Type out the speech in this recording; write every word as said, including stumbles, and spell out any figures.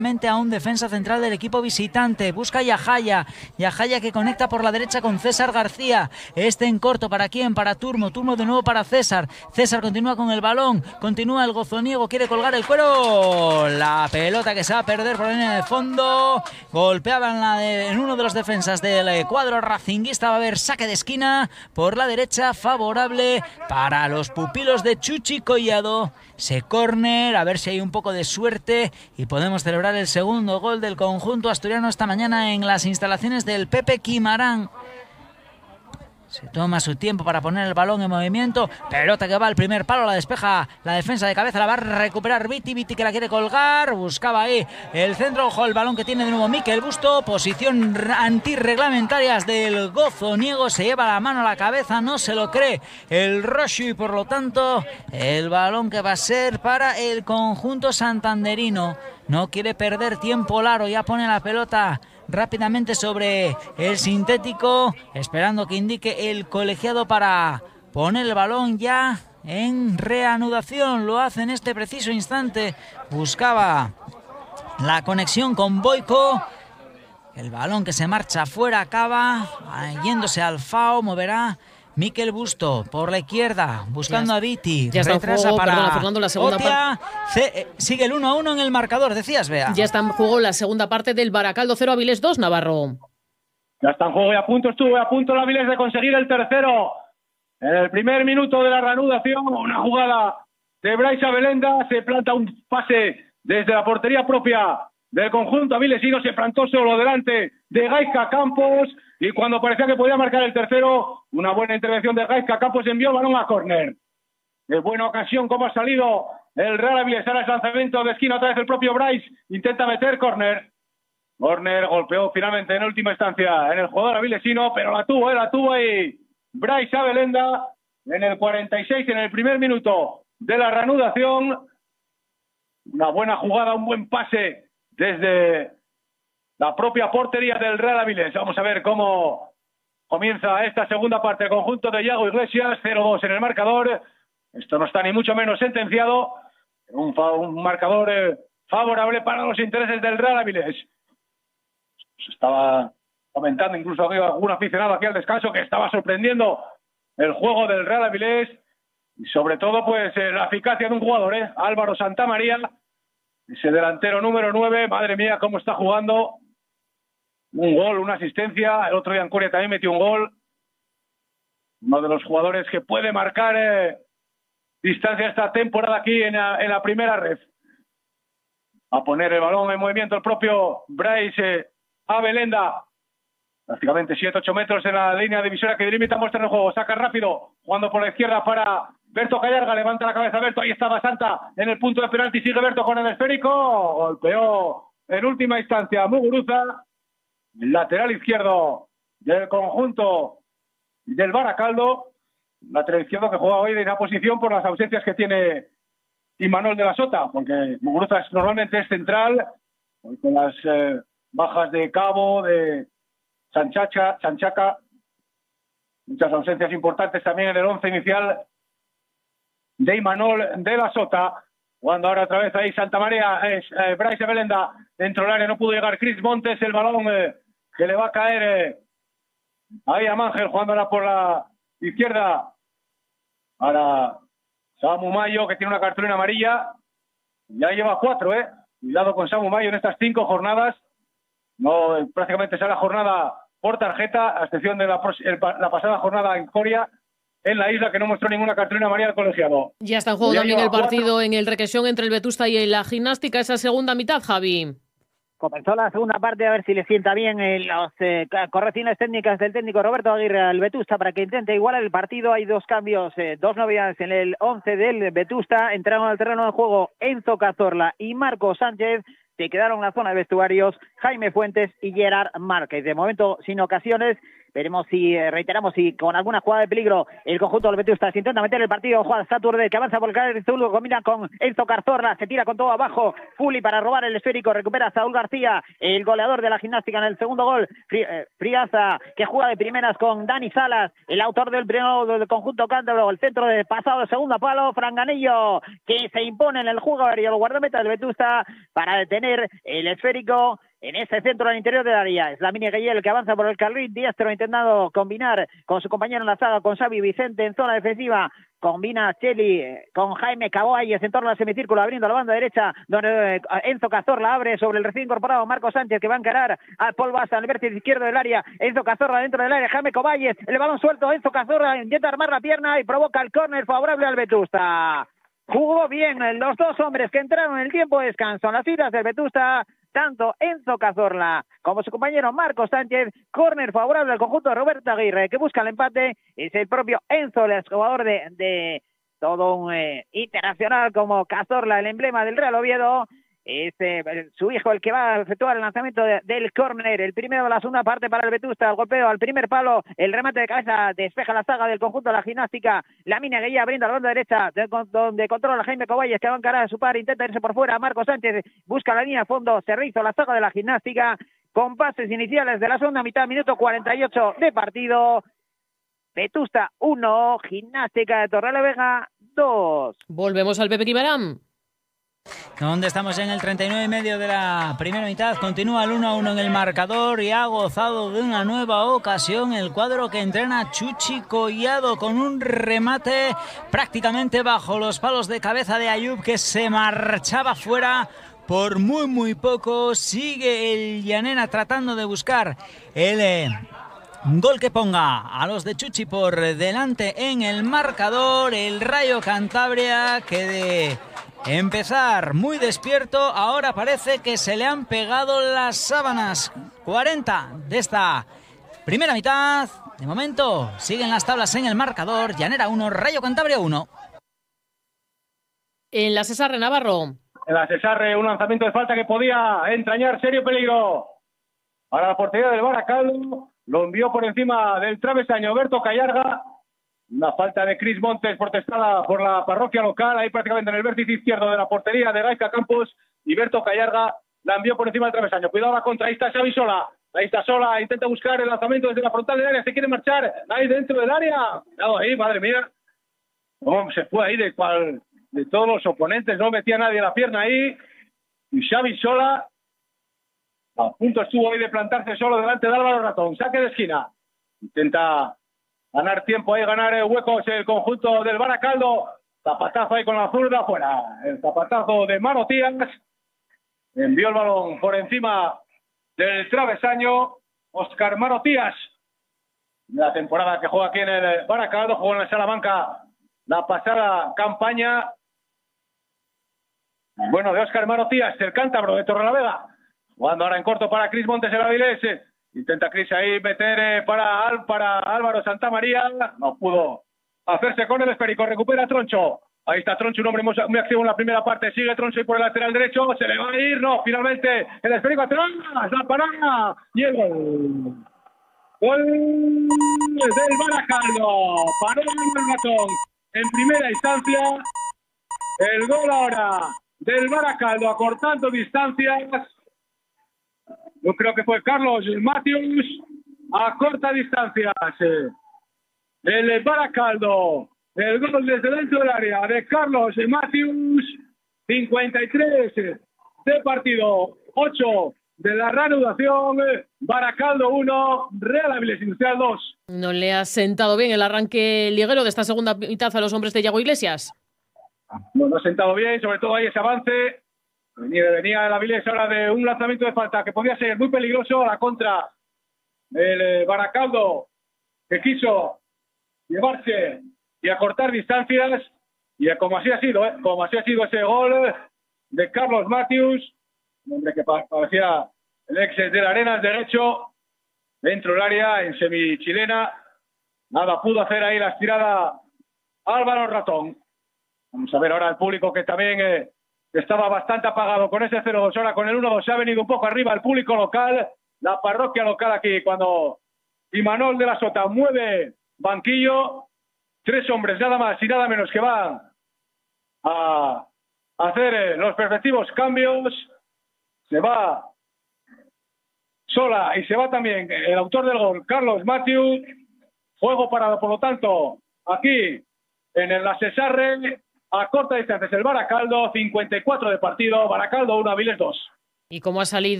a un defensa central del equipo visitante. Busca a Yahaya. Yahaya que conecta por la derecha con César García. Este en corto. ¿Para quién? Para Turmo. Turmo de nuevo para César. César continúa con el balón. Continúa el gozoniego. Quiere colgar el cuero. La pelota que se va a perder por la línea de fondo. Golpeaba en, la de, en uno de los defensas del cuadro racinguista. Va a haber saque de esquina por la derecha. Favorable para los pupilos de Chuchi Collado. Se córner. A ver si hay un poco de suerte y podemos celebrar el segundo gol del conjunto asturiano esta mañana en las instalaciones del Pepe Quimarán. Se toma su tiempo para poner el balón en movimiento. Pelota que va al primer palo, la despeja la defensa de cabeza, la va a recuperar Viti. Viti que la quiere colgar, buscaba ahí el centro. Ojo, el balón que tiene de nuevo Mikel Busto. Posición antirreglamentarias del gozoniego. Se lleva la mano a la cabeza, no se lo cree el Roshu y por lo tanto el balón que va a ser para el conjunto santanderino. No quiere perder tiempo Laro, ya pone la pelota rápidamente sobre el sintético, esperando que indique el colegiado para poner el balón ya en reanudación. Lo hace en este preciso instante. Buscaba la conexión con Boico. El balón que se marcha fuera acaba yéndose al FAO. Moverá Mikel Busto por la izquierda, buscando ya, a Viti. Ya está en juego, para perdona, Fernando, la segunda parte. C- sigue el uno a uno en el marcador, decías, Bea. Ya está en juego la segunda parte del Baracaldo cero, Avilés dos, Navarro. Ya está en juego y a punto estuvo, a punto la Avilés de conseguir el tercero. En el primer minuto de la reanudación, una jugada de Bryce Abelenda, se planta un pase desde la portería propia del conjunto avilesino, se plantó solo delante de Gaizka Campos y cuando parecía que podía marcar el tercero, una buena intervención de Gaizka Campos envió el balón a córner. De buena ocasión como ha salido el Real Avilés, ahora el lanzamiento de esquina otra vez el propio Bryce, intenta meter córner. Córner golpeó finalmente en última instancia en el jugador avilesino, pero la tuvo, eh, la tuvo ahí Bryce Abelenda en el cuarenta y seis, en el primer minuto de la reanudación. Una buena jugada, un buen pase desde la propia portería del Real Avilés. Vamos a ver cómo comienza esta segunda parte. El conjunto de Iago Iglesias, cero dos en el marcador. Esto no está ni mucho menos sentenciado. Un, fa- un marcador eh, favorable para los intereses del Real Avilés. Se estaba comentando incluso había algún aficionado aquí al descanso que estaba sorprendiendo el juego del Real Avilés y sobre todo pues eh, la eficacia de un jugador, ¿eh? Álvaro Santamaría, ese delantero número nueve, madre mía cómo está jugando. Un gol, una asistencia, el otro día en Corea también metió un gol. Uno de los jugadores que puede marcar eh, distancia esta temporada aquí en la, en la primera red. A poner el balón en movimiento el propio Bryce eh, Abelenda. Prácticamente siete ocho metros en la línea divisoria que delimita muestra el juego. Saca rápido, jugando por la izquierda para Berto Callarga. Levanta la cabeza Berto, ahí estaba Santa en el punto de penalti. Sigue Berto con el esférico. Golpeó en última instancia Muguruza, lateral izquierdo del conjunto del Baracaldo. Lateral izquierdo que juega hoy de una posición por las ausencias que tiene Imanol de la Sota, porque Muguruza normalmente es central, con las eh, bajas de Cabo, de Sanchacha, Sanchaca, muchas ausencias importantes también en el once inicial de Imanol de la Sota. Cuando ahora otra vez ahí Santa María, es eh, Bryce Belenda dentro del área, no pudo llegar Chris Montes, el balón eh, que le va a caer eh, ahí a Mangel, jugando ahora por la izquierda para Samu Mayo, que tiene una cartulina amarilla, ya lleva cuatro, eh cuidado con Samu Mayo en estas cinco jornadas. No, eh, prácticamente será la jornada por tarjeta, a excepción de la, el, la pasada jornada en Coria, en la isla, que no mostró ninguna cartulina amarilla al colegiado. Ya está en juego Ya también lleva el partido cuatro. en el Requesión entre el Vetusta y la Gimnástica, esa segunda mitad, Javi. Comenzó la segunda parte, a ver si le sienta bien eh, las eh, correcciones técnicas del técnico Roberto Aguirre al Vetusta para que intente igualar el partido. Hay dos cambios, eh, dos novedades en el once del Vetusta. Entraron al terreno de juego Enzo Cazorla y Marco Sánchez. Se quedaron en la zona de vestuarios Jaime Fuentes y Gerard Márquez. De momento sin ocasiones Veremos si, eh, reiteramos, si con alguna jugada de peligro el conjunto del Vetusta se intenta meter el partido. Juan Saturday, que avanza por el carril Zulu, combina con Enzo Cazorla, se tira con todo abajo. Fuli para robar el esférico, recupera a Saúl García, el goleador de la Gimnástica en el segundo gol. Fri, eh, Friaza, que juega de primeras con Dani Salas, el autor del primero del conjunto cántabro. El centro de pasado de segundo palo, Franganillo, que se impone en el jugador y el guardameta del Vetusta para detener el esférico en ese centro al interior del área. Es la mini Gayel que avanza por el carril diestro, intentando combinar con su compañero en la saga, con Xavi Vicente en zona defensiva. Combina Cheli con Jaime Caboayes en torno al semicírculo, abriendo la banda derecha, donde Enzo Cazorla abre sobre el recién incorporado Marco Sánchez, que va a encarar a Paul Bassa en el vértice izquierdo del área. Enzo Cazorla dentro del área, Jaime Caboayes, el balón suelto, Enzo Cazorla intenta armar la pierna y provoca el córner favorable al Vetusta. Jugó bien los dos hombres que entraron en el tiempo de descanso en las filas del Vetusta, tanto Enzo Cazorla como su compañero Marco Sánchez. Córner favorable al conjunto de Roberto Aguirre, que busca el empate. Es el propio Enzo, el jugador de, de todo un eh, internacional como Cazorla, el emblema del Real Oviedo. Es eh, su hijo el que va a efectuar el lanzamiento de, del córner, el primero de la segunda parte para el Vetusta. El golpeo al primer palo, el remate de cabeza despeja la saga del conjunto de la Gimnástica. La mina Guía brinda la banda derecha, de, donde controla Jaime Coballes, que va a encarar a su par, intenta irse por fuera. Marco Sánchez busca la línea a fondo, se rizó la saga de la Gimnástica con pases iniciales de la segunda mitad, minuto cuarenta y ocho de partido. Vetusta uno, Gimnástica de Torrelavega dos. Volvemos al Pepe Quibarán. Donde estamos en el treinta y nueve y medio de la primera mitad. Continúa el uno a uno en el marcador y ha gozado de una nueva ocasión el cuadro que entrena Chuchi Collado, con un remate prácticamente bajo los palos de cabeza de Ayub, que se marchaba fuera por muy muy poco. Sigue el Llanera tratando de buscar el eh, gol que ponga a los de Chuchi por delante en el marcador. El Rayo Cantabria, que de empezar muy despierto, ahora parece que se le han pegado las sábanas. cuarenta de esta primera mitad. De momento siguen las tablas en el marcador. Llanera uno, Rayo Cantabria uno. En la Cesarre, Navarro. En la Cesarre, un lanzamiento de falta que podía entrañar serio peligro para la portería del Baracaldo. Lo envió por encima del travesaño Berto Callarga. Una falta de Cris Montes protestada por la parroquia local, ahí prácticamente en el vértice izquierdo de la portería de Gaizka Campos, y Berto Callarga la envió por encima del travesaño. Cuidado la contra, ahí está Xavi Sola, ahí está Sola, intenta buscar el lanzamiento desde la frontal del área, se quiere marchar ahí dentro del área. Cuidado ahí, madre mía, cómo se fue ahí de, cual, de todos los oponentes, no metía nadie la pierna ahí, y Xavi Sola a punto estuvo ahí de plantarse solo delante de Álvaro Ratón. Saque de esquina, intenta ganar tiempo ahí, ganar huecos el conjunto del Baracaldo. Zapatazo ahí con la zurda, fuera. El zapatazo de Mano Tías. Envió el balón por encima del travesaño. Óscar Mano Tías, la temporada que juega aquí en el Baracaldo, jugó en el Salamanca la pasada campaña. Bueno, de Óscar Mano Tías, el cántabro de Torrelavega. Jugando ahora en corto para Cris Montes, el Avilés. Intenta Cris ahí meter eh, para, para Álvaro Santamaría. No pudo hacerse con el esférico. Recupera Troncho. Ahí está Troncho, un hombre muy, muy activo en la primera parte. Sigue Troncho y por el lateral derecho. Se le va a ir. No, finalmente el esférico atrás. La parada. Y el gol. Gol del Baracaldo. Paró el ratón en primera instancia. El gol ahora del Baracaldo, acortando distancias. Yo creo que fue Carlos Matthews a corta distancia. El Baracaldo, el gol desde dentro del área de Carlos Matthews. cincuenta y tres de partido, ocho de la reanudación. Baracaldo uno, Real Avilés Industrial dos. ¿No le ha sentado bien el arranque liguero de esta segunda mitad a los hombres de Yago Iglesias? No, no ha sentado bien, sobre todo ahí ese avance. Venía, venía el Avilés ahora de un lanzamiento de falta que podía ser muy peligroso a la contra. El eh, Baracaldo, que quiso llevarse y acortar distancias, y como así ha sido, ¿eh? como así ha sido ese gol de Carlos Matthews, un hombre que parecía el ex de la Arenas derecho, dentro del área, en semichilena. Nada pudo hacer ahí la estirada Álvaro Ratón. Vamos a ver ahora el público, que también eh, estaba bastante apagado con ese cero dos. Ahora con el uno dos se ha venido un poco arriba el público local, la parroquia local aquí, cuando y Manol de la Sota mueve banquillo. Tres hombres nada más y nada menos que van a hacer los respectivos cambios. Se va Sola y se va también el autor del gol, Carlos Matthews. Juego parado, por lo tanto, aquí en el Cesarre, a corta distancia es el Baracaldo, cincuenta y cuatro de partido, Baracaldo uno, Avilés dos. Y como ha salido